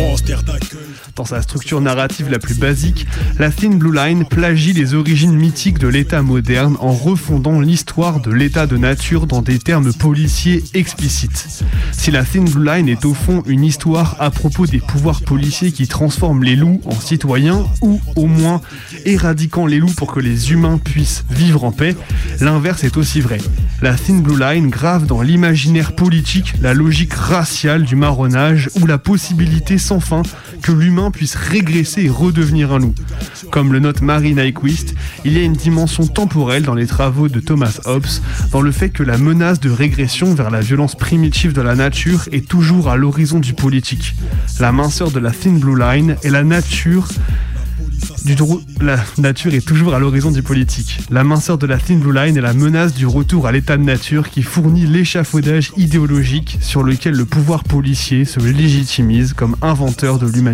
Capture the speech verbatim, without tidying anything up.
France, terre d'accueil. Dans sa structure narrative la plus basique, la Thin Blue Line plagie les origines mythiques de l'État moderne en refondant l'histoire de l'État de nature dans des termes policiers explicites. Si la Thin Blue Line est au fond une histoire à propos des pouvoirs policiers qui transforment les loups en citoyens ou au moins éradiquant les loups pour que les humains puissent vivre en paix, l'inverse est aussi vrai. La Thin Blue Line grave dans l'imaginaire politique la logique raciale du marronnage ou la possibilité sans fin que l'humain puisse régresser et redevenir un loup. Comme le note Mary Nyquist, il y a une dimension temporelle dans les travaux de Thomas Hobbes, dans le fait que la menace de régression vers la violence primitive de la nature est toujours à l'horizon du politique. La minceur de la Thin Blue Line et la nature Du dro- la nature est toujours à l'horizon du politique. La minceur de la Thin Blue Line est la menace du retour à l'état de nature qui fournit l'échafaudage idéologique sur lequel le pouvoir policier se légitimise comme inventeur de l'humanité.